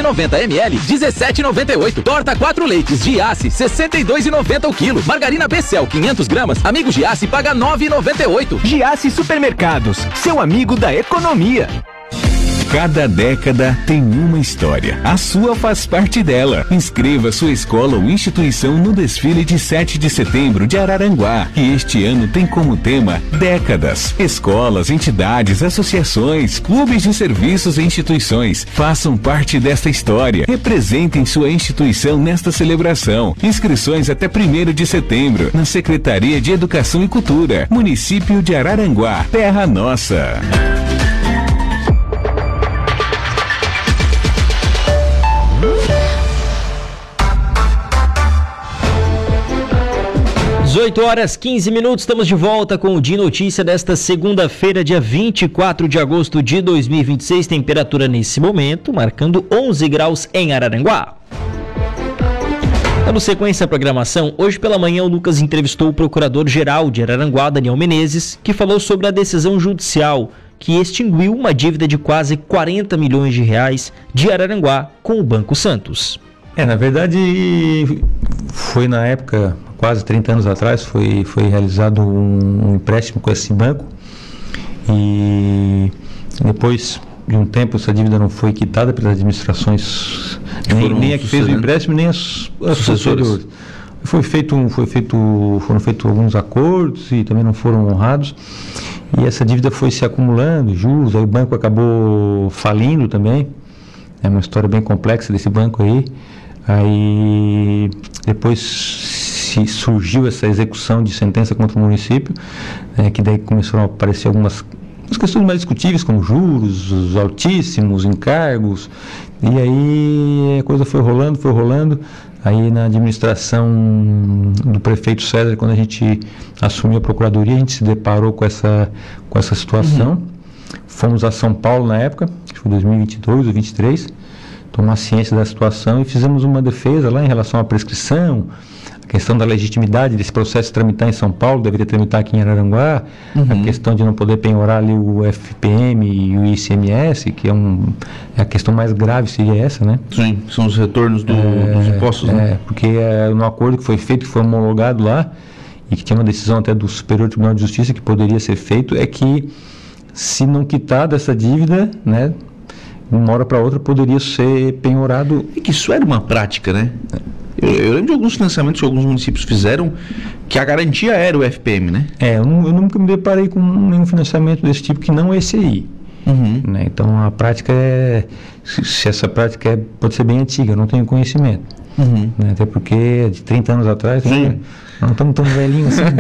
290 ml, 17,98. Torta 4 leites Giasse, 62,90 o quilo. Margarina Becel, 500 gramas. Amigo Giasse paga 9,98. Giasse Supermercados, seu amigo da economia. Cada década tem uma história. A sua faz parte dela. Inscreva sua escola ou instituição no desfile de 7 de setembro de Araranguá, que este ano tem como tema décadas. Escolas, entidades, associações, clubes de serviços e instituições façam parte desta história. Representem sua instituição nesta celebração. Inscrições até 1º de setembro na Secretaria de Educação e Cultura, município de Araranguá, terra nossa. 18h15, estamos de volta com o De Notícia desta segunda-feira, dia 24 de agosto de 2026, temperatura nesse momento, marcando 11 graus em Araranguá. Dando sequência à programação, hoje pela manhã o Lucas entrevistou o procurador-geral de Araranguá, Daniel Menezes, que falou sobre a decisão judicial que extinguiu uma dívida de quase 40 milhões de reais de Araranguá com o Banco Santos. Na verdade, foi na época, quase 30 anos atrás, foi realizado um empréstimo com esse banco e depois de um tempo essa dívida não foi quitada pelas administrações, nem a que fez o empréstimo, nem as sucessores. Foram feitos alguns acordos e também não foram honrados, e essa dívida foi se acumulando, juros, aí o banco acabou falindo também. É uma história bem complexa desse banco aí. Aí depois surgiu essa execução de sentença contra o município, que daí começaram a aparecer algumas questões mais discutíveis, como juros os altíssimos, encargos, e aí a coisa foi rolando. Aí na administração do prefeito César, quando a gente assumiu a procuradoria, a gente se deparou com essa situação. Fomos a São Paulo na época, acho que foi 2022 ou 2023, tomar ciência da situação e fizemos uma defesa lá em relação à prescrição, a questão da legitimidade desse processo tramitar em São Paulo, deveria tramitar aqui em Araranguá, a questão de não poder penhorar ali o FPM e o ICMS, que a questão mais grave seria essa, né? Sim, são os retornos dos impostos, né? Porque no acordo que foi feito, que foi homologado lá, e que tinha uma decisão até do Superior Tribunal de Justiça que poderia ser feito, é que se não quitar dessa dívida, né, de uma hora para outra poderia ser penhorado. E que isso era uma prática, né? Eu lembro de alguns financiamentos que alguns municípios fizeram que a garantia era o FPM, né? Eu nunca me deparei com nenhum financiamento desse tipo que não esse aí. Né? Então a prática se essa prática pode ser bem antiga, eu não tenho conhecimento. Né? Até porque é de 30 anos atrás, né? Não estamos tão velhinhos assim.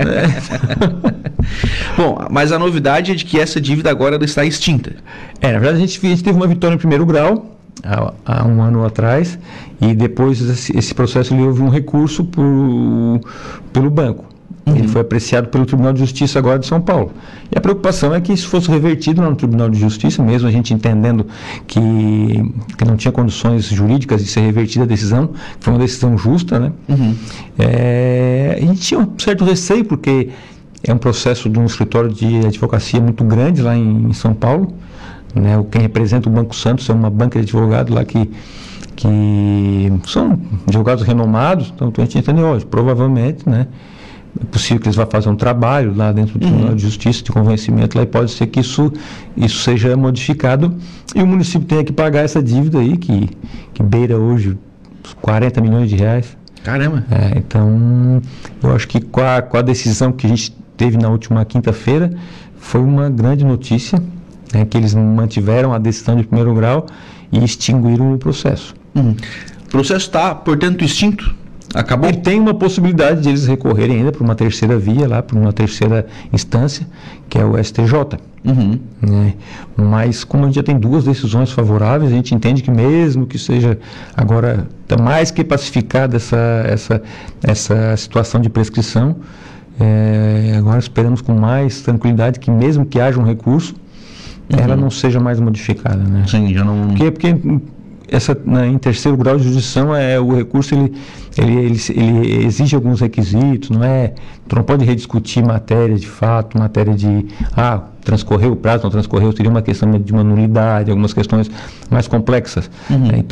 Bom, mas a novidade é de que essa dívida agora ela está extinta. Na verdade a gente teve uma vitória em primeiro grau há um ano atrás, e depois esse processo houve um recurso pelo banco. Ele foi apreciado pelo Tribunal de Justiça agora de São Paulo. E a preocupação é que isso fosse revertido lá no Tribunal de Justiça, mesmo a gente entendendo que não tinha condições jurídicas de ser revertida a decisão, foi uma decisão justa, né? A gente tinha um certo receio, porque é um processo de um escritório de advocacia muito grande lá em São Paulo, né? Quem representa o Banco Santos é uma banca de advogados lá que são advogados renomados, então a gente entendeu hoje, provavelmente, né? É possível que eles vão fazer um trabalho lá dentro do Tribunal de Justiça de convencimento lá, e pode ser que isso seja modificado e o município tenha que pagar essa dívida aí que beira hoje 40 milhões de reais. Caramba! Então eu acho que com a decisão que a gente teve na última quinta-feira foi uma grande notícia, né, que eles mantiveram a decisão de primeiro grau e extinguiram o processo. O processo está, portanto, extinto? Acabou? Ele tem uma possibilidade de eles recorrerem ainda para uma terceira via, lá para uma terceira instância, que é o STJ. Né? Mas como a gente já tem duas decisões favoráveis, a gente entende que mesmo que seja agora está mais que pacificada essa situação de prescrição, agora esperamos com mais tranquilidade que mesmo que haja um recurso, ela não seja mais modificada. Né? Sim, já não... Porque em terceiro grau de jurisdição o recurso ele exige alguns requisitos, tu não pode rediscutir matéria de fato, matéria de transcorreu o prazo, não transcorreu, seria uma questão de uma nulidade, algumas questões mais complexas.